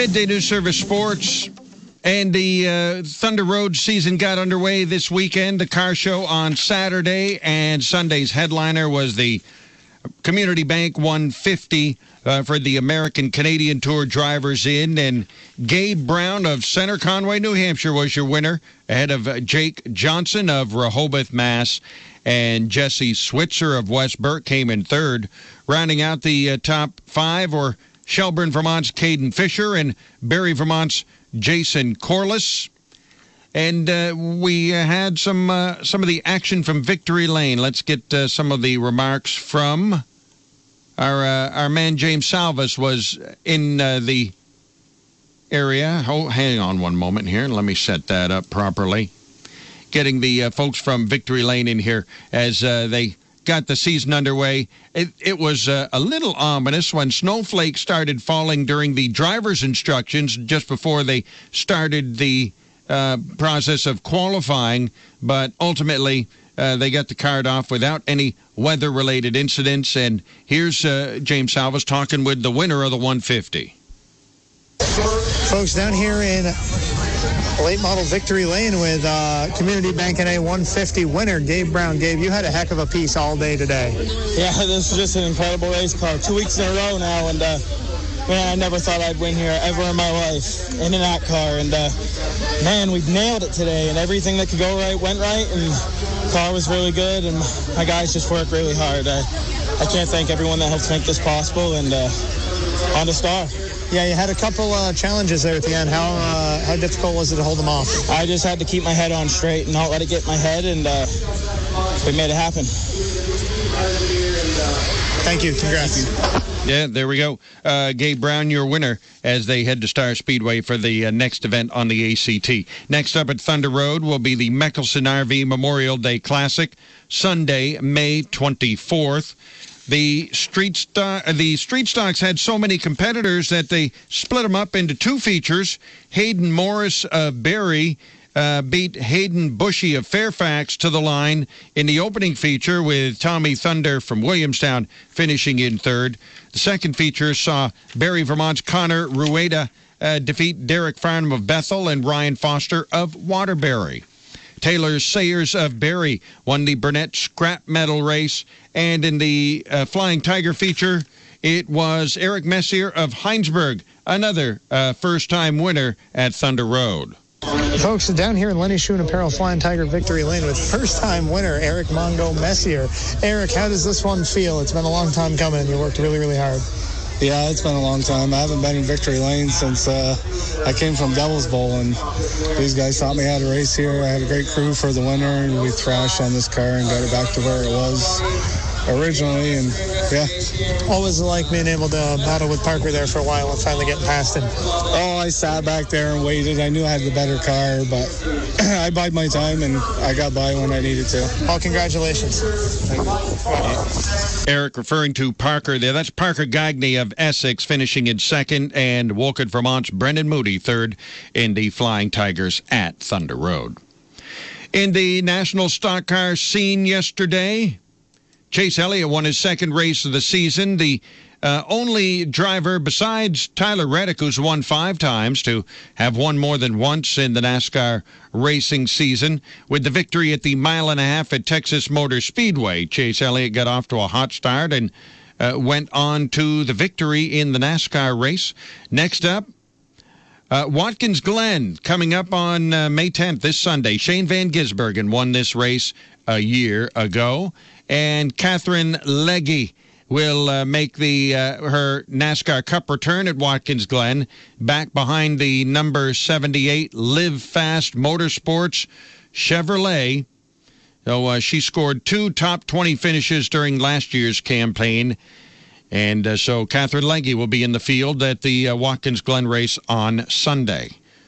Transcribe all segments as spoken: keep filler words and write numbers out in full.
Midday News Service Sports. And the uh, Thunder Road season got underway this weekend. The car show on Saturday, and Sunday's headliner was the Community Bank one fifty uh, for the American Canadian Tour Drivers In. And Gabe Brown of Center Conway, New Hampshire, was your winner, ahead of uh, Jake Johnson of Rehoboth, Mass. And Jesse Switzer of West Burke came in third. Rounding out the uh, top five were Shelburne, Vermont's Caden Fisher and Barrie, Vermont's Jason Corliss. And uh, we had some uh, some of the action from Victory Lane. Let's get uh, some of the remarks from our uh, our man James Salvas was in uh, the area. Oh, hang on one moment here. Let me set that up properly. Getting the uh, folks from Victory Lane in here as uh, they got the season underway. It, it was uh, a little ominous when snowflakes started falling during the driver's instructions just before they started the uh, process of qualifying, but ultimately uh, they got the card off without any weather-related incidents. And here's uh, James Salvas talking with the winner of the one fifty. Folks, down here in late model Victory Lane with uh, Community Bank N A one fifty winner Gabe Brown. Gabe, you had a heck of a piece all day today. Yeah, this was just an incredible race car. Two weeks in a row now, and uh, man, I never thought I'd win here ever in my life in an A T car. And uh, man, we nailed it today, and everything that could go right went right, and the car was really good, and my guys just worked really hard. I, I can't thank everyone that helped make this possible, and uh, on to Star. Yeah, you had a couple uh, challenges there at the end. How uh, how difficult was it to hold them off? I just had to keep my head on straight and not let it get my head, and uh, we made it happen. Thank you. Congrats. Yeah, there we go. Uh, Gabe Brown, your winner, as they head to Star Speedway for the uh, next event on the A C T. Next up at Thunder Road will be the Mickelson R V Memorial Day Classic, Sunday, May twenty-fourth. The street stock, the street stocks had so many competitors that they split them up into two features. Hayden Morris of Barrie uh, beat Hayden Bushy of Fairfax to the line in the opening feature, with Tommy Thunder from Williamstown finishing in third. The second feature saw Barrie, Vermont's Connor Rueda uh, defeat Derek Farnham of Bethel and Ryan Foster of Waterbury. Taylor Sayers of Barrie won the Burnett Scrap Medal race. And in the uh, Flying Tiger feature, it was Eric Messier of Heinsberg, another uh, first-time winner at Thunder Road. Folks, down here in Lenny Schoen Apparel Flying Tiger Victory Lane with first-time winner Eric Mongo Messier. Eric, how does this one feel? It's been a long time coming. You worked really, really hard. Yeah, it's been a long time. I haven't been in Victory Lane since uh, I came from Devil's Bowl, and these guys taught me how to race here. I had a great crew for the winter, and we thrashed on this car and got it back to where it was originally, and yeah. What was it like being able to battle with Parker there for a while and finally getting past him? Oh, I sat back there and waited. I knew I had the better car, but I bided my time, and I got by when I needed to. Well, congratulations. Thank you. Eric referring to Parker there. That's Parker Gagne of Essex finishing in second, and Wolcott, Vermont's Brendan Moody third in the Flying Tigers at Thunder Road. In the national stock car scene yesterday, Chase Elliott won his second race of the season. The uh, only driver besides Tyler Reddick, who's won five times, to have won more than once in the NASCAR racing season. With the victory at the mile and a half at Texas Motor Speedway, Chase Elliott got off to a hot start and uh, went on to the victory in the NASCAR race. Next up, Uh, Watkins Glen coming up on uh, May tenth, this Sunday. Shane Van Gisbergen won this race a year ago. And Catherine Legge will uh, make the uh, her NASCAR Cup return at Watkins Glen, back behind the number seventy-eight Live Fast Motorsports Chevrolet. So uh, she scored two top twenty finishes during last year's campaign. And uh, so Catherine Legge will be in the field at the uh, Watkins Glen race on Sunday.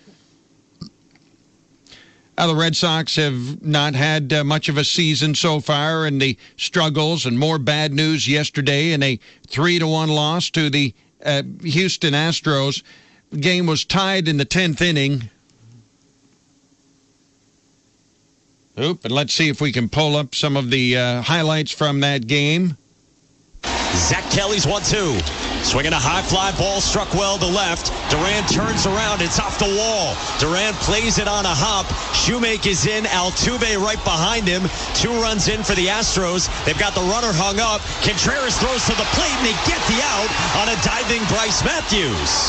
Uh, the Red Sox have not had uh, much of a season so far, and the struggles and more bad news yesterday in a three to one loss to the uh, Houston Astros. The game was tied in the tenth inning. Oop, and let's see if we can pull up some of the uh, highlights from that game. Zach Kelly's one two. Swinging a high fly ball, struck well to left. Durant turns around. It's off the wall. Durant plays it on a hop. Shoemake is in. Altuve right behind him. Two runs in for the Astros. They've got the runner hung up. Contreras throws to the plate, and they get the out on a diving Bryce Matthews.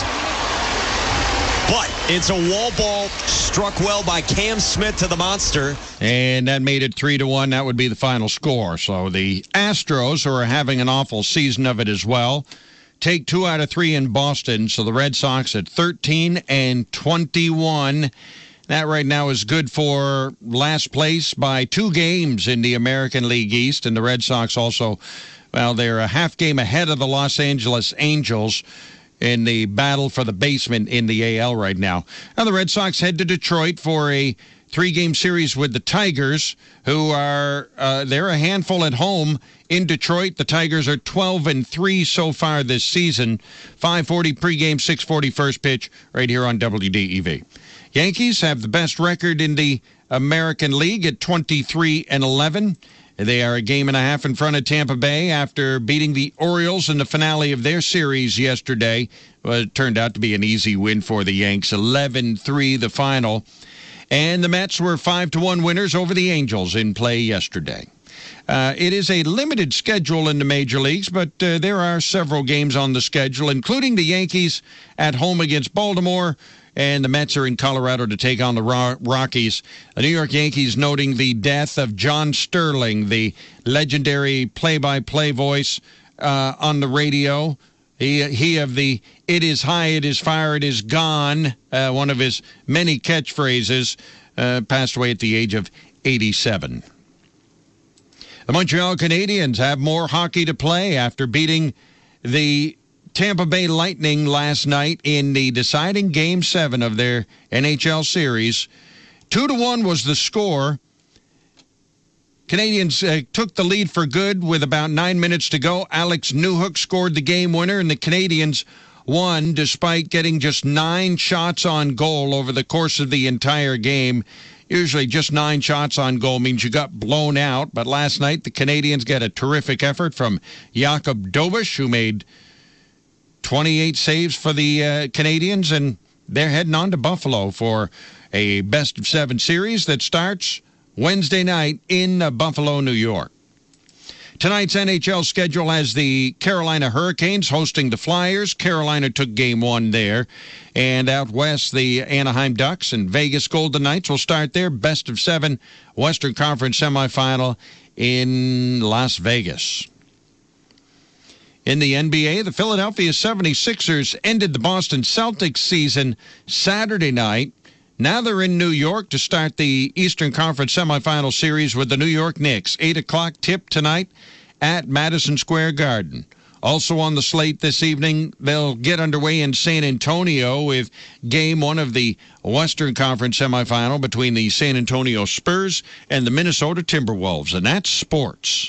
But it's a wall ball struck well by Cam Smith to the monster. And that made it three to one. That would be the final score. So the Astros, who are having an awful season of it as well, take two out of three in Boston. So the Red Sox at thirteen and twenty-one. That right now is good for last place by two games in the American League East. And the Red Sox also, well, they're a half game ahead of the Los Angeles Angels in the battle for the basement in the A L right now. Now the Red Sox head to Detroit for a three-game series with the Tigers, who are, uh, they're a handful at home in Detroit. The Tigers are twelve and three so far this season. five forty pregame, six forty first pitch right here on W D E V. Yankees have the best record in the American League at twenty-three and eleven. They are a game and a half in front of Tampa Bay after beating the Orioles in the finale of their series yesterday. Well, it turned out to be an easy win for the Yanks, eleven three the final. And the Mets were five to one winners over the Angels in play yesterday. Uh, it is a limited schedule in the major leagues, but uh, there are several games on the schedule, including the Yankees at home against Baltimore, and the Mets are in Colorado to take on the Rockies. The New York Yankees noting the death of John Sterling, the legendary play-by-play voice uh, on the radio. He, he of the "It is high, it is fire, it is gone," uh, one of his many catchphrases, uh, passed away at the age of eighty-seven. The Montreal Canadiens have more hockey to play after beating the Tampa Bay Lightning last night in the deciding Game seven of their N H L series. Two to one was the score. Canadians uh, took the lead for good with about nine minutes to go. Alex Newhook scored the game winner, and the Canadians won despite getting just nine shots on goal over the course of the entire game. Usually just nine shots on goal means you got blown out, but last night the Canadians got a terrific effort from Jakob Dobish, who made twenty-eight saves for the uh, Canadians, and they're heading on to Buffalo for a best-of-seven series that starts Wednesday night in uh, Buffalo, New York. Tonight's N H L schedule has the Carolina Hurricanes hosting the Flyers. Carolina took game one there. And out west, the Anaheim Ducks and Vegas Golden Knights will start their best-of-seven Western Conference semifinal in Las Vegas. In the N B A, the Philadelphia seventy-sixers ended the Boston Celtics season Saturday night. Now they're in New York to start the Eastern Conference semifinal series with the New York Knicks. eight o'clock tip tonight at Madison Square Garden. Also on the slate this evening, they'll get underway in San Antonio with game one of the Western Conference semifinal between the San Antonio Spurs and the Minnesota Timberwolves. And that's sports.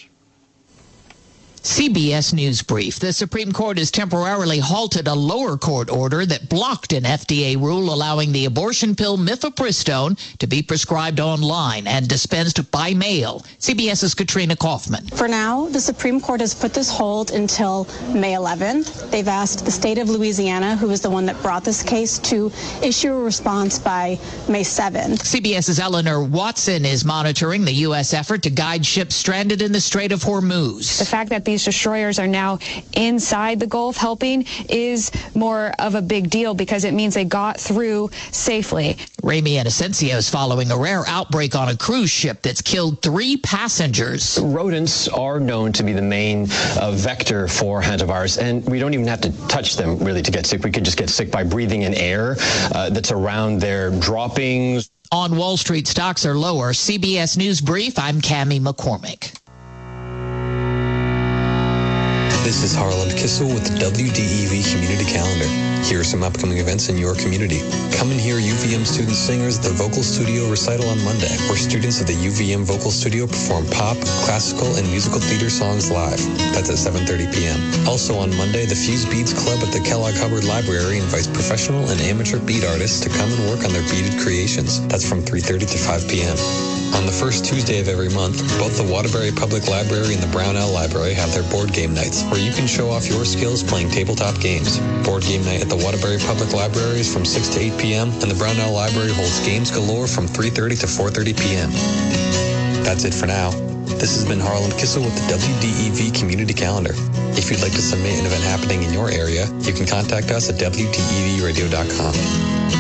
C B S News Brief. The Supreme Court has temporarily halted a lower court order that blocked an F D A rule allowing the abortion pill mifepristone to be prescribed online and dispensed by mail. CBS's Katrina Kaufman. For now, the Supreme Court has put this hold until May eleventh. They've asked the state of Louisiana, who is the one that brought this case, to issue a response by May seventh. CBS's Eleanor Watson is monitoring the U S effort to guide ships stranded in the Strait of Hormuz. The fact that these destroyers are now inside the Gulf helping is more of a big deal because it means they got through safely. Ramy Inocencio is following a rare outbreak on a cruise ship that's killed three passengers. Rodents are known to be the main uh, vector for hantavirus, and we don't even have to touch them really to get sick. We could just get sick by breathing in air uh, that's around their droppings. On Wall Street, stocks are lower. C B S News Brief, I'm Cammie McCormick. This is Harland Kissel with the W D E V Community Calendar. Here are some upcoming events in your community. Come and hear U V M student singers at the Vocal Studio Recital on Monday, where students of the U V M Vocal Studio perform pop, classical, and musical theater songs live. That's at seven thirty p.m. Also on Monday, the Fuse Beads Club at the Kellogg Hubbard Library invites professional and amateur bead artists to come and work on their beaded creations. That's from three thirty to five p.m. On the first Tuesday of every month, both the Waterbury Public Library and the Brownell Library have their board game nights, where you can show off your skills playing tabletop games. Board game night at the Waterbury Public Library is from six to eight p.m., and the Brownell Library holds games galore from three thirty to four thirty p.m. That's it for now. This has been Harlan Kissel with the W D E V Community Calendar. If you'd like to submit an event happening in your area, you can contact us at W D E V radio dot com.